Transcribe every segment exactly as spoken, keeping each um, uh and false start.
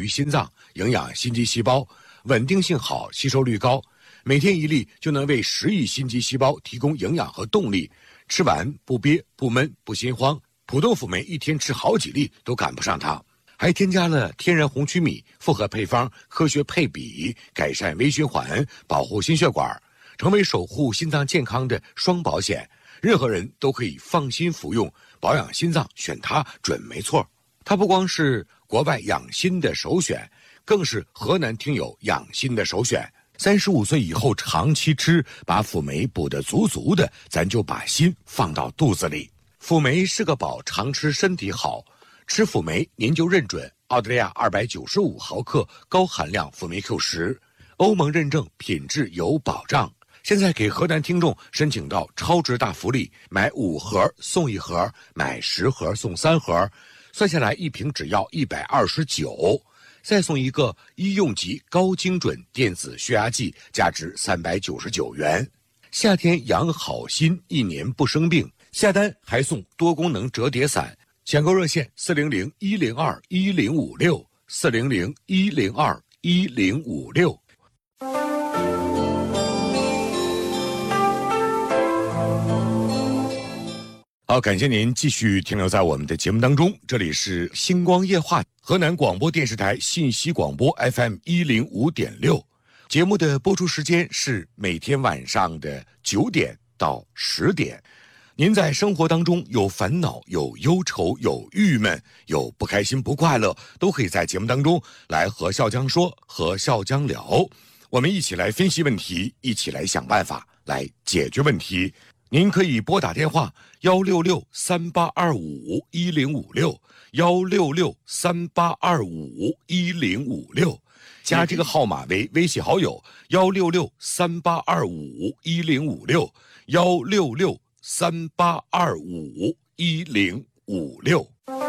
于心脏，营养心肌细胞，稳定性好，吸收率高。每天一粒就能为十亿心肌细胞提供营养和动力，吃完不憋不闷不心慌。普通辅酶一天吃好几粒都赶不上它。还添加了天然红曲米，复合配方，科学配比，改善微循环，保护心血管，成为守护心脏健康的双保险。任何人都可以放心服用，保养心脏选它准没错。它不光是国外养心的首选，更是河南听友养心的首选。三十五岁以后长期吃，把辅酶补得足足的，咱就把心放到肚子里。辅酶是个宝，常吃身体好。吃辅酶您就认准澳大利亚二百九十五毫克高含量辅酶 Q 十， 欧盟认证，品质有保障。现在给河南听众申请到超值大福利，买五盒送一盒，买十盒送三盒，算下来一瓶只要一百二十九，再送一个医用级高精准电子血压计，价值三百九十九元。夏天养好心，一年不生病，下单还送多功能折叠伞。抢购热线四零零一零二一零五六四零零一零二一零五六。好，感谢您继续停留在我们的节目当中，这里是星光夜话，河南广播电视台信息广播 F M 一零五点六，节目的播出时间是每天晚上的九点到十点。您在生活当中有烦恼，有忧愁，有郁闷，有不开心不快乐，都可以在节目当中来和笑江说，和笑江聊，我们一起来分析问题，一起来想办法来解决问题。您可以拨打电话幺六六三八二五一零五六幺六六三八二五一零五六，加这个号码为微信好友幺六六三八二五一零五六幺六六三八二五一零五六。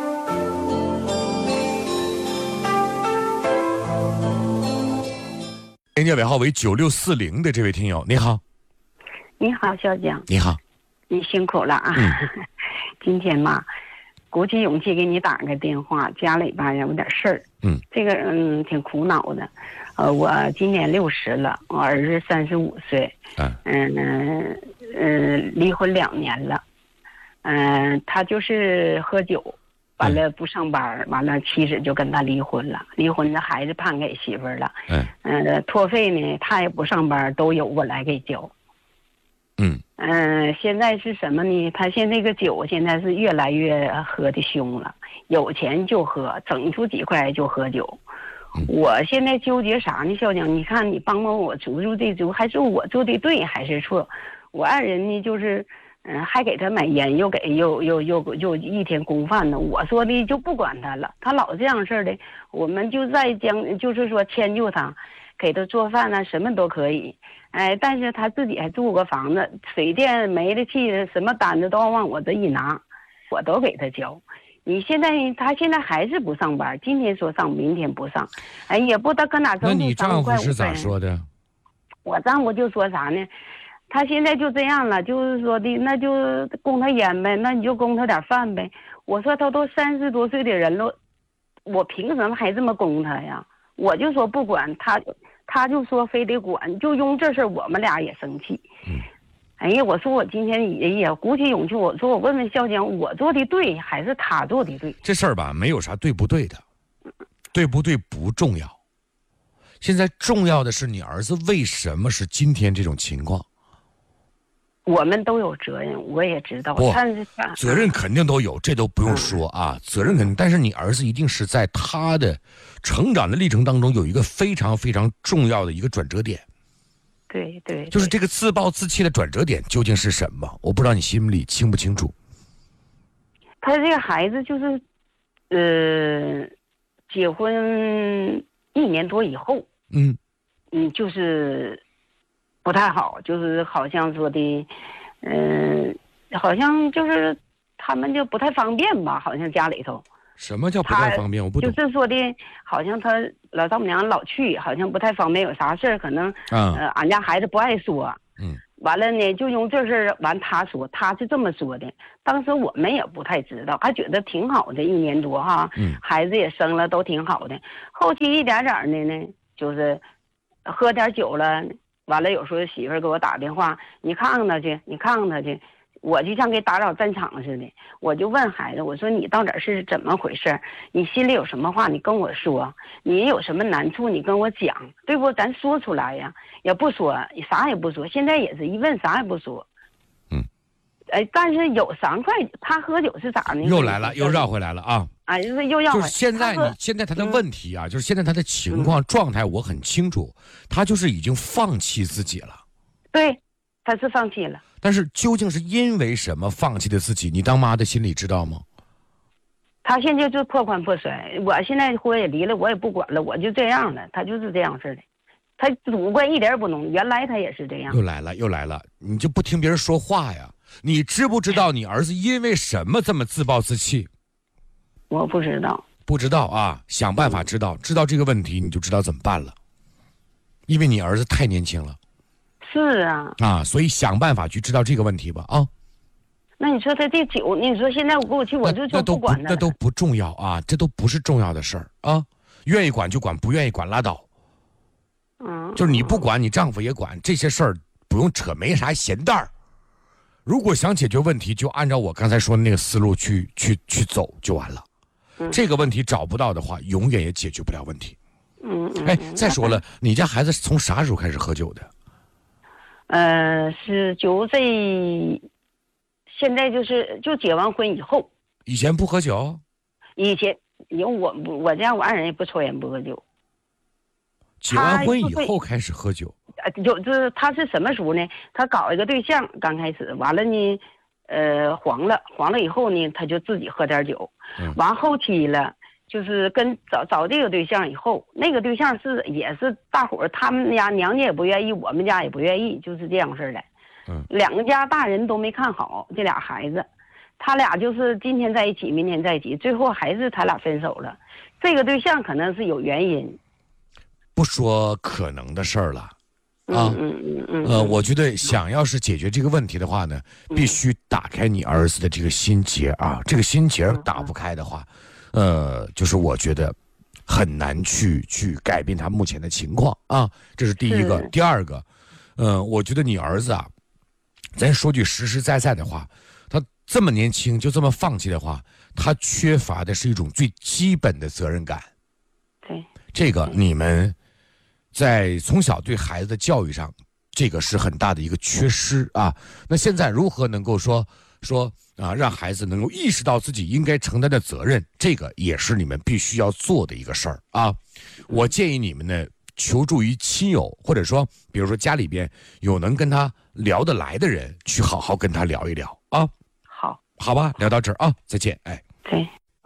电话尾号为九六四零的这位听友，你好。 你好，小江。 你好， 你辛苦了啊！嗯、今天嘛，鼓起勇气给你打个电话，家里吧有点事儿。嗯，这个嗯挺苦恼的。呃，我今年六十了，我儿子三十五岁。嗯嗯嗯，离婚两年了。嗯、呃，他就是喝酒，完了不上班，完了妻子就跟他离婚了。离婚的孩子判给媳妇儿了。嗯，呃，托费呢，他也不上班，都由我来给交。嗯嗯、呃，现在是什么呢？他现在这个酒现在是越来越喝的凶了，有钱就喝，整出几块就喝酒。嗯、我现在纠结啥呢，小江？你看你帮帮我出出这主，还是我做的对还是错？我爱人呢，就是嗯、呃，还给他买烟，又给又又又又一天公饭呢。我说的就不管他了，他老这样式的，我们就在将就是说迁就他，给他做饭呢，什么都可以。哎，但是他自己还住个房子，水电煤的气的什么单子都要往我这一拿，我都给他交。你现在他现在还是不上班，今天说上，明天不上，哎，也不知道搁哪挣。 那你丈夫是咋说的？ 我丈夫就说啥呢？他现在就这样了，就是说的那就供他烟呗，那你就供他点饭呗。我说他都三十多岁的人了，我凭什么还这么供他呀？我就说不管他。他就说非得管，就用这事儿我们俩也生气。嗯，哎呀，我说我今天也也鼓起勇气，我说我问问笑江，我做的对还是他做的对？ 这事儿吧，没有啥对不对的，对不对不重要。现在重要的是你儿子为什么是今天这种情况。 我们都有责任，我也知道。 不， 但是责任肯定都有，这都不用说啊，嗯、责任肯定。但是你儿子一定是在他的成长的历程当中有一个非常非常重要的一个转折点。 对 对, 对。 就是这个自暴自弃的转折点究竟是什么？我不知道你心里清不清楚。 他这个孩子就是，呃，结婚一年多以后，嗯嗯，就是。不太好，就是好像说的，嗯、呃，好像就是他们就不太方便吧，好像家里头。 什么叫不太方便？我不懂。 就是说的，好像他老丈母娘老去，好像不太方便，有啥事儿可能，嗯、呃，俺家孩子不爱说。嗯。 完了呢，就用这事儿完，他说他是这么说的。当时我们也不太知道，还觉得挺好的，一年多哈， 嗯， 孩子也生了，都挺好的。后期一点点的呢，就是喝点酒了，完了有时候媳妇儿给我打电话，你看看他去，你看看他去。我就像给打扰战场似的，我就问孩子，我说你到底是怎么回事？你心里有什么话你跟我说，你有什么难处你跟我讲，对不？咱说出来呀，也不说，啥也不说。现在也是一问啥也不说。 嗯， 哎，但是有三块，他喝酒是咋呢？ 又来了，又绕回来了啊！ 啊，就是又要。 就是现在你现在他的问题啊，嗯、就是现在他的情况、嗯、状态我很清楚，他就是已经放弃自己了。 对，他是放弃了。 但是究竟是因为什么放弃的自己？你当妈的心里知道吗？ 他现在就破罐破摔，我现在婚也离了，我也不管了，我就这样了。他就是这样似的，他主观一点也不浓。原来他也是这样。 又来了，又来了，你就不听别人说话呀？你知不知道你儿子因为什么这么自暴自弃？ 我不知道。 不知道啊？想办法知道，知道这个问题你就知道怎么办了。因为你儿子太年轻了。 是啊， 啊，所以想办法去知道这个问题吧啊。 那你说他这酒，你说现在我过去我就就不管他， 那都不重要啊，这都不是重要的事儿啊。愿意管就管，不愿意管拉倒。 嗯， 就是你不管，你丈夫也管，这些事儿不用扯，没啥闲蛋儿。如果想解决问题，就按照我刚才说的那个思路去去去走就完了。 嗯， 这个问题找不到的话，永远也解决不了问题。 嗯嗯。 哎，再说了，你家孩子从啥时候开始喝酒的？ 呃，是九岁，现在就是就结完婚以后。 以前不喝酒？ 以前因为我我家我爱人也不抽烟不喝酒。 结完婚以后开始喝酒？ 呃，有就是他是什么时候呢？他搞一个对象，刚开始完了呢，呃，黄了黄了以后呢，他就自己喝点酒， 嗯、 完后期了。就是跟找找这个对象以后，那个对象是也是大伙儿他们家娘家也不愿意，我们家也不愿意，就是这样式的。 嗯， 两个家大人都没看好这俩孩子，他俩就是今天在一起，明天在一起，最后还是他俩分手了。这个对象可能是有原因， 不说可能的事儿了。啊， 嗯嗯嗯嗯， 呃，我觉得想要是解决这个问题的话呢，必须打开你儿子的这个心结啊，这个心结打不开的话。呃，就是我觉得很难去去改变他目前的情况啊，这是第一个。第二个，呃，我觉得你儿子啊，咱说句实实在在的话，他这么年轻就这么放弃的话，他缺乏的是一种最基本的责任感。 对， 这个你们在从小对孩子的教育上，这个是很大的一个缺失啊。那现在如何能够说说？啊，让孩子能够意识到自己应该承担的责任，这个也是你们必须要做的一个事儿啊。我建议你们呢，求助于亲友，或者说，比如说家里边有能跟他聊得来的人，去好好跟他聊一聊啊。 好， 好吧，聊到这儿啊，再见，哎。 对。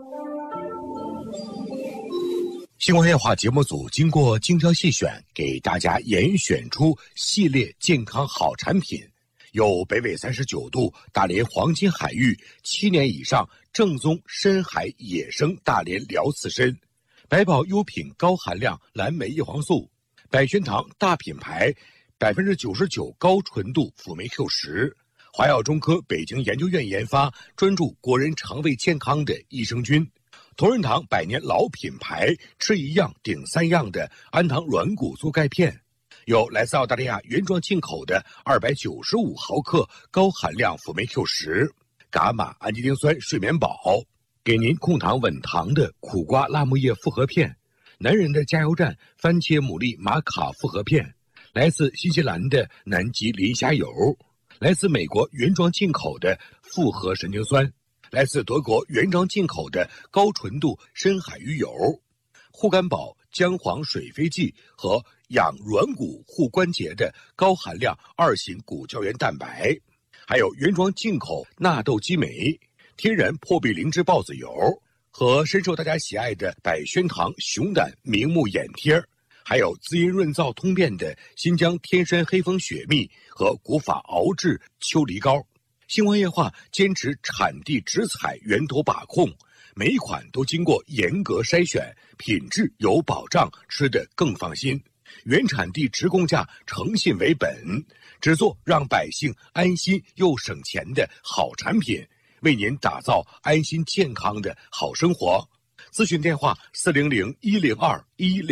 星光夜话节目组经过精挑细选，给大家严选出系列健康好产品。有北纬三十九度大连黄金海域七年以上正宗深海野生大连辽刺参，百宝优品高含量蓝莓叶黄素，百宣堂大品牌百分之九十九高纯度辅酶 Q 十，华药中科北京研究院研发，专注国人肠胃健康的益生菌，同仁堂百年老品牌，吃一样顶三样的安堂软骨素钙片。有来自澳大利亚原装进口的二百九十五毫克高含量辅酶 Q 十，伽马氨基丁酸睡眠宝，给您控糖稳糖的苦瓜辣木叶复合片，男人的加油站番茄牡蛎玛卡复合片，来自新西兰的南极磷虾油，来自美国原装进口的复合神经酸，来自德国原装进口的高纯度深海鱼油，护肝宝姜黄水飞剂和养软骨护关节的高含量二型骨胶原蛋白，还有原装进口纳豆激酶、天然破壁灵芝孢子油和深受大家喜爱的百宣堂熊胆明目眼贴，还有滋阴润燥通便的新疆天山黑蜂雪蜜和古法熬制秋梨膏。星光夜话坚持产地直采源头把控，每一款都经过严格筛选，品质有保障，吃得更放心。 原产地直供价，诚信为本，只做让百姓安心又省钱的好产品，为您打造安心健康的好生活。咨询电话：四零零一零二一零。